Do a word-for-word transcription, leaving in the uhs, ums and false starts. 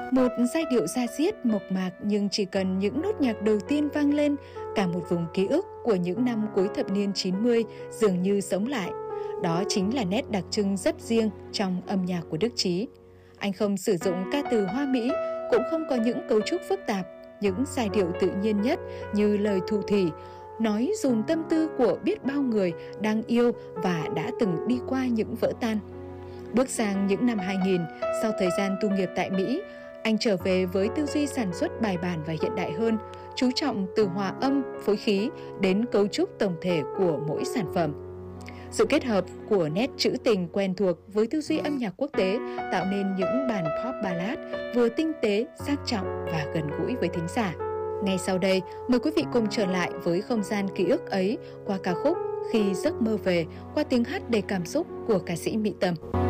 Một giai điệu da diết mộc mạc nhưng chỉ cần những nốt nhạc đầu tiên vang lên, cả một vùng ký ức của những năm cuối thập niên chín mươi dường như sống lại. Đó chính là nét đặc trưng rất riêng trong âm nhạc của Đức Chí. Anh không sử dụng ca từ hoa mỹ, cũng không có những cấu trúc phức tạp, những giai điệu tự nhiên nhất như lời thủ thỉ, nói dùm tâm tư của biết bao người đang yêu và đã từng đi qua những vỡ tan. Bước sang những năm hai nghìn, sau thời gian tu nghiệp tại Mỹ, anh trở về với tư duy sản xuất bài bản và hiện đại hơn, chú trọng từ hòa âm, phối khí đến cấu trúc tổng thể của mỗi sản phẩm. Sự kết hợp của nét trữ tình quen thuộc với tư duy âm nhạc quốc tế tạo nên những bản pop ballad vừa tinh tế, sang trọng và gần gũi với thính giả. Ngay sau đây, mời quý vị cùng trở lại với không gian ký ức ấy qua ca khúc Khi giấc mơ về qua tiếng hát đầy cảm xúc của ca sĩ Mỹ Tâm.